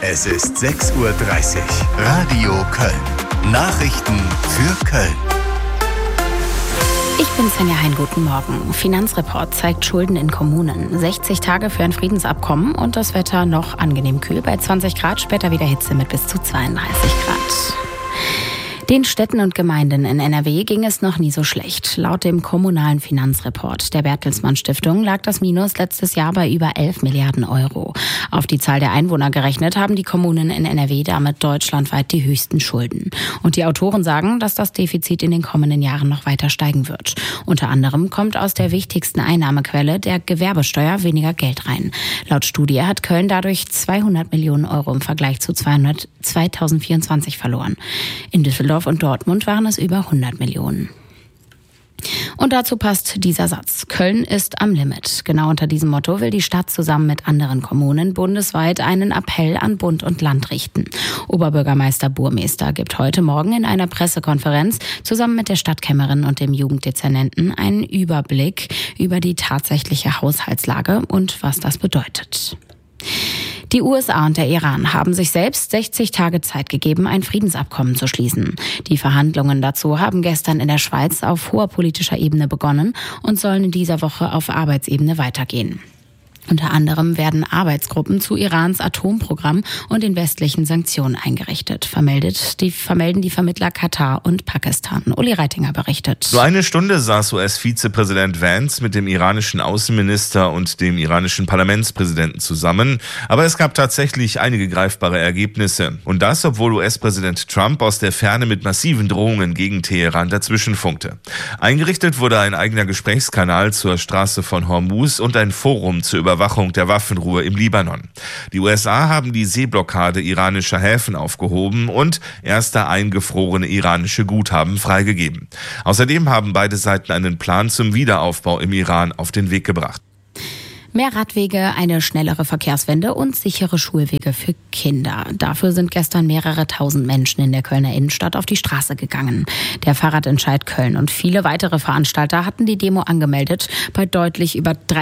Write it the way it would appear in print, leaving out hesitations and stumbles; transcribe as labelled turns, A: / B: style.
A: Es ist 6:30 Uhr. Radio Köln. Nachrichten für Köln.
B: Ich bin Svenja Hein, guten Morgen. Finanzreport zeigt Schulden in Kommunen. 60 Tage für ein Friedensabkommen und das Wetter noch angenehm kühl bei 20 Grad, später wieder Hitze mit bis zu 32 Grad. Den Städten und Gemeinden in NRW ging es noch nie so schlecht. Laut dem kommunalen Finanzreport der Bertelsmann Stiftung lag das Minus letztes Jahr bei über 11 Milliarden Euro. Auf die Zahl der Einwohner gerechnet haben die Kommunen in NRW damit deutschlandweit die höchsten Schulden. Und die Autoren sagen, dass das Defizit in den kommenden Jahren noch weiter steigen wird. Unter anderem kommt aus der wichtigsten Einnahmequelle, der Gewerbesteuer, weniger Geld rein. Laut Studie hat Köln dadurch 200 Millionen Euro im Vergleich zu 2024 verloren. In Düsseldorf und Dortmund waren es über 100 Millionen. Und dazu passt dieser Satz. Köln ist am Limit. Genau unter diesem Motto will die Stadt zusammen mit anderen Kommunen bundesweit einen Appell an Bund und Land richten. Oberbürgermeister Burmester gibt heute Morgen in einer Pressekonferenz zusammen mit der Stadtkämmerin und dem Jugenddezernenten einen Überblick über die tatsächliche Haushaltslage und was das bedeutet. Die USA und der Iran haben sich selbst 60 Tage Zeit gegeben, ein Friedensabkommen zu schließen. Die Verhandlungen dazu haben gestern in der Schweiz auf hoher politischer Ebene begonnen und sollen in dieser Woche auf Arbeitsebene weitergehen. Unter anderem werden Arbeitsgruppen zu Irans Atomprogramm und den westlichen Sanktionen eingerichtet, vermelden die Vermittler Katar und Pakistan. Uli Reitinger berichtet.
C: So eine Stunde saß US-Vizepräsident Vance mit dem iranischen Außenminister und dem iranischen Parlamentspräsidenten zusammen. Aber es gab tatsächlich einige greifbare Ergebnisse. Und das, obwohl US-Präsident Trump aus der Ferne mit massiven Drohungen gegen Teheran dazwischen funkte. Eingerichtet wurde ein eigener Gesprächskanal zur Straße von Hormuz und ein Forum zur Überwachung der Waffenruhe im Libanon. Die USA haben die Seeblockade iranischer Häfen aufgehoben und erste eingefrorene iranische Guthaben freigegeben. Außerdem haben beide Seiten einen Plan zum Wiederaufbau im Iran auf den Weg gebracht.
B: Mehr Radwege, eine schnellere Verkehrswende und sichere Schulwege für Kinder. Dafür sind gestern mehrere tausend Menschen in der Kölner Innenstadt auf die Straße gegangen. Der Fahrradentscheid Köln und viele weitere Veranstalter hatten die Demo angemeldet bei deutlich über